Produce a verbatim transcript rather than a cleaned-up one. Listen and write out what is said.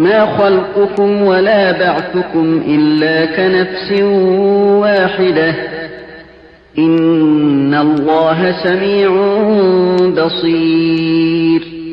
ما خلقكم ولا بعثكم إلا كنفس واحدة إن الله سميع بصير